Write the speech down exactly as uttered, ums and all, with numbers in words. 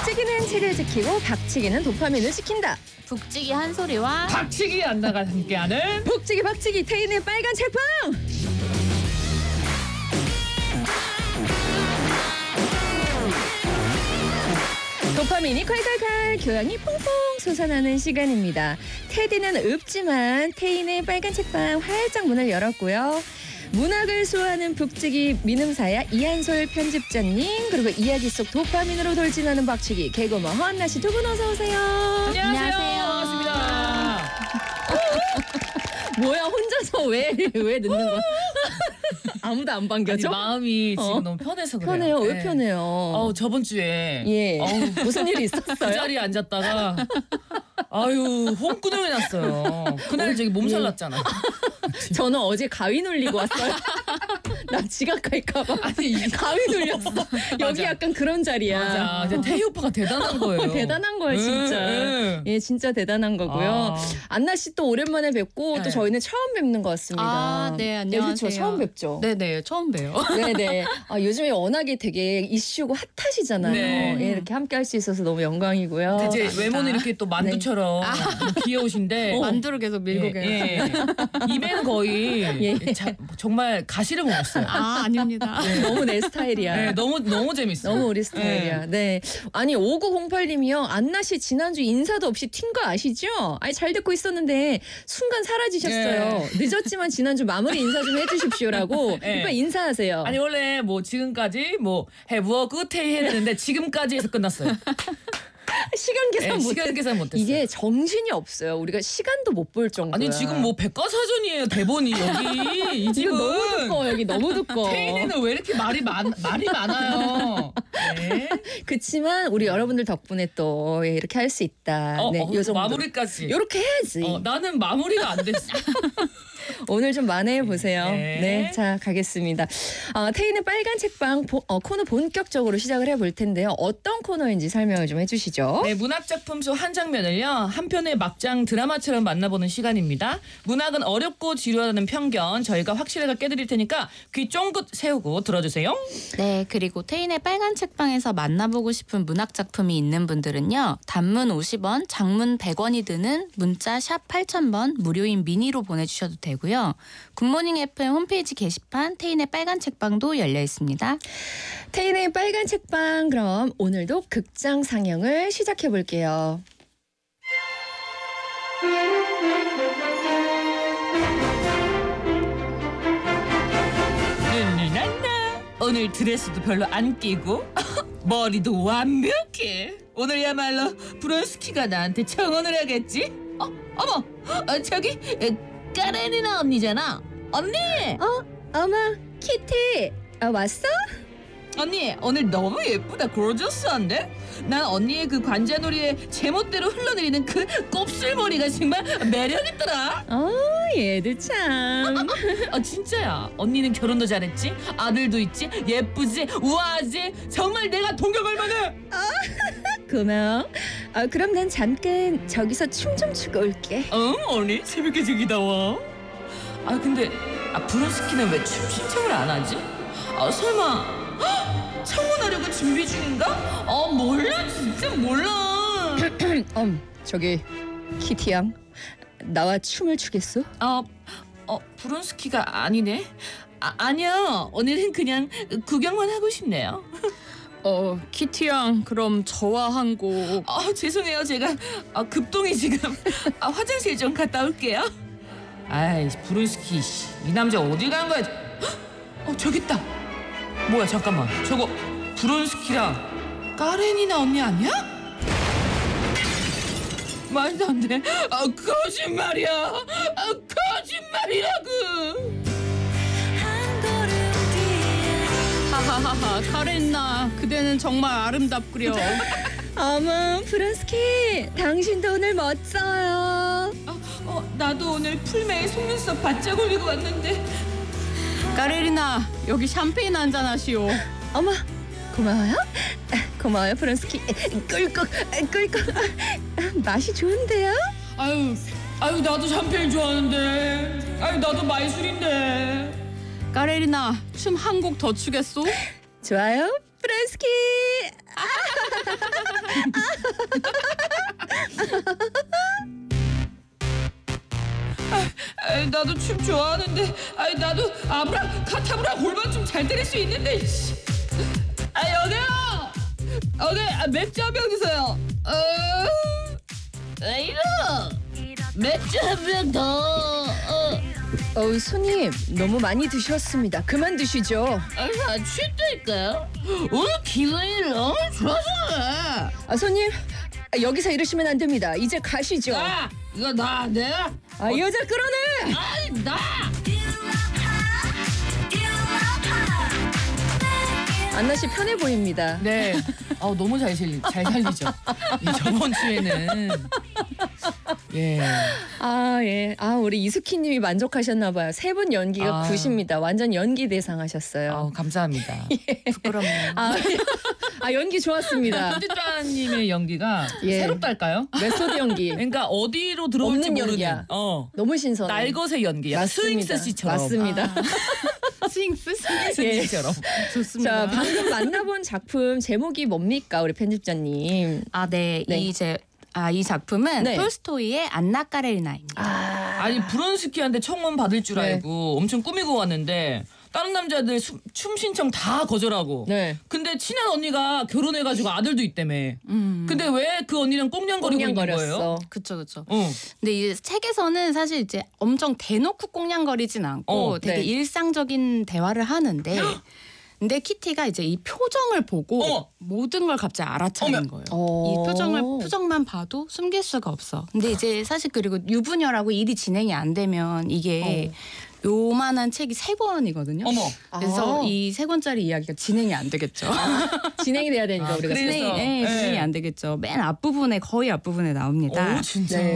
북치기는 체를 지키고 박치기는 도파민을 시킨다. 북치기 한 소리와 박치기 안나가 함께하는 북치기 박치기 태인의 빨간 책방. 도파민이 콸콸콸, 교양이 퐁퐁 솟아나는 시간입니다. 테디는 없지만 태인의 빨간 책방 활짝 문을 열었고요. 문학을 소화하는 북치기 민음사야 이한솔 편집자님, 그리고 이야기 속 도파민으로 돌진하는 박치기 개그우먼 허한나 씨 두 분 어서 오세요. 안녕하세요. 안녕하세요. 반갑습니다. 뭐야, 혼자서 왜 왜 늦는 거야? 아무도 안 반겨줘? 아니, 마음이 지금 어. 너무 편해서 그래요. 편해요. 왜 네. 편해요? 어, 저번 주에 예. 어우, 무슨 일이 그 있었어요? 자리에 앉았다가 아유 홍구동이 났어요. 그날 저기 몸살 났잖아. 저는 어제 가위 눌리고 왔어요. 나 지각할까봐. 아니 이 가위 눌렸어. 여기 맞아. 약간 그런 자리야. 맞아. 이제 태희 오빠가 대단한 거예요. 대단한 거예요, 진짜. 응, 응. 예, 진짜 대단한 거고요. 아. 안나 씨 또 오랜만에 뵙고 네. 또 저희는 처음 뵙는 것 같습니다. 아, 네, 안녕하세요. 그렇죠. 처음 뵙죠. 네네 처음 봬요. 네네. 아, 요즘에 워낙에 되게 이슈고 핫하시잖아요. 네. 예, 이렇게 함께 할 수 있어서 너무 영광이고요. 근데 이제 감사합니다. 외모는 이렇게 또 만두처럼 귀여우신데 만두를 계속 밀고 예, 계세요. 예. 입에는 거의 예. 자, 정말 가시를 먹었어요. 아 아닙니다. 너무 내 스타일이야. 네, 너무 너무 재밌어. 너무 우리 스타일이야. 네. 아니, 오구공팔 님이요. 안나 씨 지난주 인사도 없이 튄 거 아시죠? 아니, 잘 듣고 있었는데 순간 사라지셨어요. 늦었지만 지난주 마무리 인사 좀 해주십시오라고. 네. 이빨 인사하세요. 아니 원래 뭐 지금까지 뭐 해부어 끝에 했는데 지금까지 해서 끝났어요. 시간 계산 네, 못 시간 계산 못했어요. 이게 정신이 없어요. 우리가 시간도 못 볼 정도야. 아니 지금 뭐 백과사전이에요 대본이 여기 이 이거 집은 너무 두꺼워. 여기 너무 두꺼워. 태인이는 왜 이렇게 말이 많 말이 많아요? 네. 그치만 우리 여러분들 덕분에 또 이렇게 할 수 있다. 어, 네, 어, 요 정도. 마무리까지. 요렇게 해야지. 어, 나는 마무리가 안 됐어. 오늘 좀 만회해 보세요. 네. 네. 자, 가겠습니다. 어, 태인의 빨간 책방 보, 어, 코너 본격적으로 시작을 해볼 텐데요. 어떤 코너인지 설명을 좀 해주시죠. 네, 문학작품 속 한 장면을요. 한 편의 막장 드라마처럼 만나보는 시간입니다. 문학은 어렵고 지루하다는 편견 저희가 확실하게 깨드릴 테니까 귀 쫑긋 세우고 들어주세요. 네 그리고 태인의 빨간 책방에서 만나보고 싶은 문학 작품이 있는 분들은요. 단문 오십 원, 장문 백 원이 드는 문자 샵 팔천 번 무료인 미니로 보내주셔도 되고요. 굿모닝 에프엠 홈페이지 게시판 태인의 빨간 책방도 열려 있습니다. 태인의 빨간 책방, 그럼 오늘도 극장 상영을 시작해 볼게요. 는는난나 오늘 드레스도 별로 안 끼고 머리도 완벽해. 오늘야말로 브론스키가 나한테 청혼을 하겠지? 어, 어머, 어, 저기 에, 까레니나 언니잖아. 언니, 어? 어머, 키티. 아, 왔어? 언니 오늘 너무 예쁘다. 고저스한데? 난 언니의 그 관자놀이에 제멋대로 흘러내리는 그 곱슬머리가 정말 매력있더라. 어, 얘도 참. 아 진짜야. 언니는 결혼도 잘했지, 아들도 있지, 예쁘지, 우아하지. 정말 내가 동경할 만해. 고마워. 아, 그럼 난 잠깐 저기서 춤 좀 추고 올게. 응 언니 새벽에 저기다 와. 아 근데 아 브론스키는 왜 춤 신청을 안 하지? 아 설마 헉! 청혼하려고 준비 중인가? 아 몰라 진짜 몰라. 음, 저기 키티 양, 나와 춤을 추겠어? 어, 어 브론스키가 아니네. 아 아니요 오늘은 그냥 구경만 하고 싶네요. 어 키티 양 그럼 저와 한 곡. 아 죄송해요 제가 아, 급동이 지금 아, 화장실 좀 갔다 올게요. 아이 브론스키 씨, 이 남자 어디 간 거야? 헉! 어 저기 있다. 뭐야 잠깐만 저거 브론스키랑 까레니나 언니 아니야? 말도 안 돼. 아 거짓말이야. 아 거짓말이라고. 하하하하 카렌나 그대는 정말 아름답구려. 어머, 브론스키, 당신도 오늘 멋져요. 아, 어 나도 오늘 풀메에 속눈썹 바짝 올리고 왔는데. 까레리나 여기 샴페인 한잔 하시오. 어머, 고마워요. 고마워요, 브론스키. 꿀꺽, 꿀꺽. 맛이 좋은데요? 아유 아유 나도 샴페인 좋아하는데. 아유 나도 마이술인데. 까레리나 춤 한 곡 더 추겠소? 좋아요, 브론스키. 아이, 나도 춤 좋아하는데, 아이, 나도 아브라 카타브라 골반 좀 잘 때릴 수 있는데. 씨. 아, 여기요. 여기 아, 맥주 한 병 주세요. 어, 아, 이거 맥주 한 병 더. 어. 어우, 손님 너무 많이 드셨습니다. 그만 드시죠. 아, 나 취했다니까요. 오늘 기분이 너무 좋아서 그래. 아, 손님 아, 여기서 이러시면 안 됩니다. 이제 가시죠. 아, 이거 나 내가. 아, 이 여자 끌어내. 아니 나. 안나 씨 편해 보입니다. 네. 아, 너무 잘 살리 잘 살리죠. 이 저번 주에는 예. 아, 예. 아, 우리 이수키님이 만족하셨나 봐요. 세 분 연기가 아. 굿입니다. 완전 연기 대상 하셨어요. 아, 감사합니다. 부끄럽네요. 아, 아, 연기 좋았습니다. 편집자님의 연기가 예. 새롭달까요? 메소드 연기. 그러니까 어디로 들어올지 없는 모르는 연기야. 어. 너무 신선해. 날것의 연기야. 맞습니다. 스윙스 씨처럼. 맞습니다. 스윙스 스윙스 예. 씨처럼. 좋습니다. 자, 방금 만나본 작품 제목이 뭡니까, 우리 편집자님? 아, 네. 네. 이제 아, 이 작품은 네. 톨스토이의 안나 카레리나입니다. 아, 아니 브론스키한테 청혼 받을 줄 네. 알고 엄청 꾸미고 왔는데 다른 남자들 수, 춤 신청 다 거절하고. 네. 근데 친한 언니가 결혼해가지고 아들도 있다며. 음. 근데 왜 그 언니랑 꽁냥거리고 있는 거예요? 꽁냥거렸어. 그쵸, 그쵸. 어. 근데 이 책에서는 사실 이제 엄청 대놓고 꽁냥거리진 않고 어, 되게 네. 일상적인 대화를 하는데 근데 키티가 이제 이 표정을 보고 어. 모든 걸 갑자기 알아차리는 어머. 거예요. 어. 이 표정을 표정만 봐도 숨길 수가 없어. 근데 이제 사실 그리고 유부녀라고 일이 진행이 안 되면 이게 요만한 책이 세 권이거든요. 어머. 그래서 아. 이 세 권짜리 이야기가 진행이 안 되겠죠. 진행이 돼야 되니까 아, 우리가 그래서- 진행이, 예, 네. 진행이 안 되겠죠. 맨 앞부분에 거의 앞부분에 나옵니다. 오, 진짜. 네.